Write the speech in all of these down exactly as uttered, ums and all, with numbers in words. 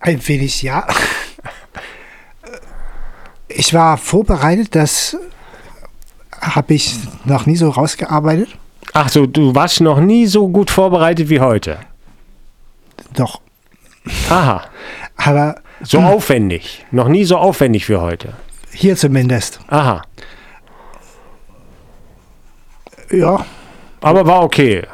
Ein wenig, ja. Ich war vorbereitet, das habe ich noch nie so rausgearbeitet. Ach so, du warst noch nie so gut vorbereitet wie heute? Doch. Aha. Aber so ähm, aufwendig. Noch nie so aufwendig wie heute. Hier zumindest. Aha. Ja. Aber war okay.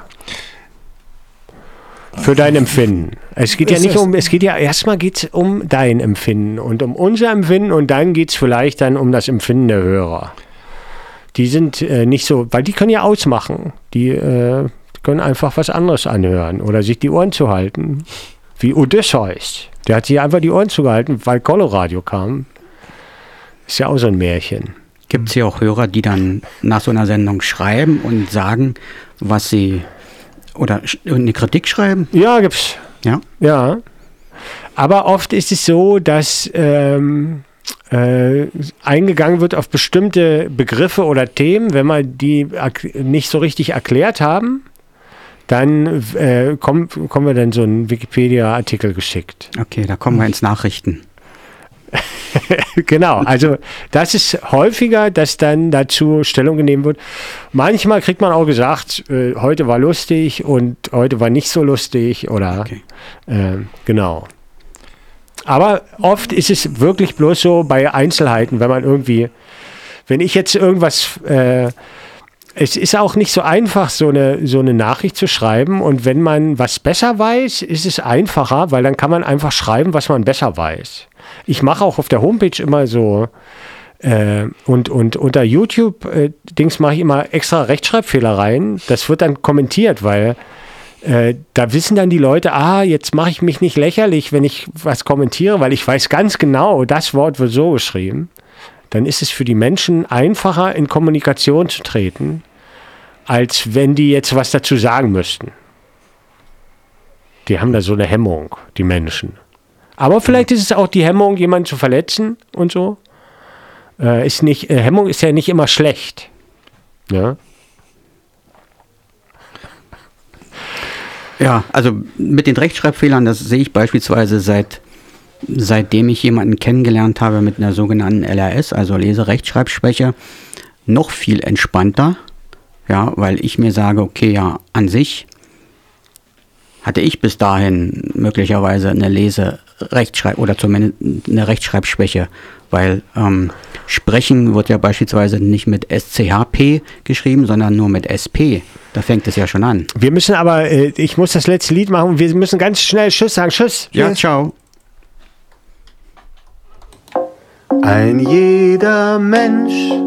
Für dein Empfinden. Es geht ja nicht um, es geht ja, erstmal geht es um dein Empfinden und um unser Empfinden und dann geht es vielleicht dann um das Empfinden der Hörer. Die sind äh, nicht so, weil die können ja ausmachen. Die äh, können einfach was anderes anhören oder sich die Ohren zuhalten. Wie Odysseus. Der hat sich einfach die Ohren zugehalten, weil Coloradio kam. Ist ja auch so ein Märchen. Gibt es hier auch Hörer, die dann nach so einer Sendung schreiben und sagen, was sie, oder eine Kritik schreiben? Ja, gibt's. Ja? Ja. Aber oft ist es so, dass ähm, äh, eingegangen wird auf bestimmte Begriffe oder Themen, wenn wir die nicht so richtig erklärt haben, dann äh, kommen, kommen wir dann so einen Wikipedia-Artikel geschickt. Okay, da kommen wir ins Nachrichten. Genau, also das ist häufiger, dass dann dazu Stellung genommen wird. Manchmal kriegt man auch gesagt, äh, heute war lustig und heute war nicht so lustig oder okay. äh, genau. Aber oft ist es wirklich bloß so bei Einzelheiten, wenn man irgendwie, wenn ich jetzt irgendwas, äh, es ist auch nicht so einfach, so eine, so eine Nachricht zu schreiben und wenn man was besser weiß, ist es einfacher, weil dann kann man einfach schreiben, was man besser weiß. Ich mache auch auf der Homepage immer so äh, und, und unter YouTube-Dings äh, mache ich immer extra Rechtschreibfehler rein. Das wird dann kommentiert, weil äh, da wissen dann die Leute, ah, jetzt mache ich mich nicht lächerlich, wenn ich was kommentiere, weil ich weiß ganz genau, das Wort wird so geschrieben. Dann ist es für die Menschen einfacher, in Kommunikation zu treten, als wenn die jetzt was dazu sagen müssten. Die haben da so eine Hemmung, die Menschen. Aber vielleicht ist es auch die Hemmung, jemanden zu verletzen und so. Äh, ist nicht, äh, Hemmung ist ja nicht immer schlecht. Ja? Ja, also mit den Rechtschreibfehlern, das sehe ich beispielsweise seit, seitdem ich jemanden kennengelernt habe mit einer sogenannten L R S, also Lese-Rechtschreibschwäche, noch viel entspannter. Ja, weil ich mir sage, okay, ja, an sich hatte ich bis dahin möglicherweise eine Lese-Rechtschreib- oder zumindest eine Rechtschreibschwäche, weil ähm, Sprechen wird ja beispielsweise nicht mit S C H P geschrieben, sondern nur mit S P. Da fängt es ja schon an. Wir müssen aber, äh, ich muss das letzte Lied machen und wir müssen ganz schnell Tschüss sagen. Tschüss. Ja, ciao. Ein jeder Mensch